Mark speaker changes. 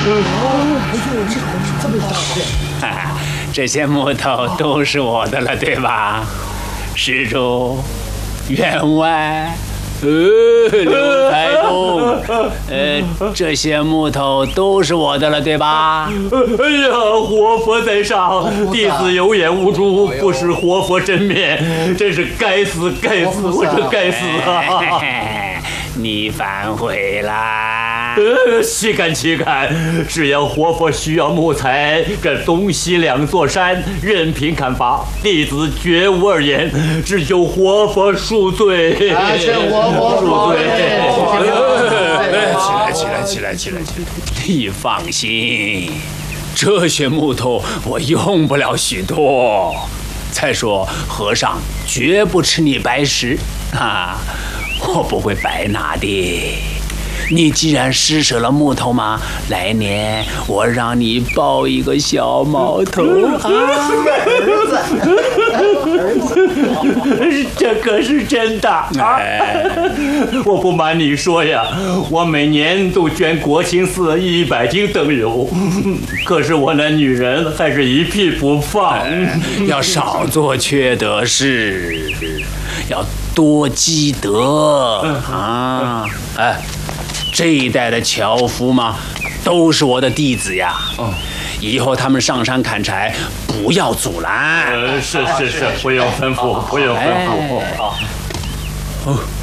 Speaker 1: 这些木头都是我的了，对吧？施主，员外，刘财东，这些木头都是我的了，对吧？
Speaker 2: 哎呀，活佛在上，弟子有眼无珠，不识活佛真面，真是该死该死，我这该死啊！
Speaker 1: 你反悔啦？
Speaker 2: 岂敢岂敢！只要活佛需要木材，这东西2座山任凭砍伐，弟子绝无二言，只求活佛恕罪。
Speaker 3: 劝活佛
Speaker 2: 恕罪。
Speaker 1: 起来！你放心，这些木头我用不了许多。再说，和尚绝不吃你白食啊！我不会白拿的。你既然施舍了木头嘛，来年我让你抱一个小毛头啊！
Speaker 2: 这可是真的啊！我不瞒你说呀，我每年都捐国清寺100斤灯油，可是我那女人还是一屁不放。
Speaker 1: 要少做缺德事，要多积德啊！这一代的樵夫嘛，都是我的弟子呀。以后他们上山砍柴，不要阻拦。
Speaker 2: 是，不用吩咐，不用吩咐。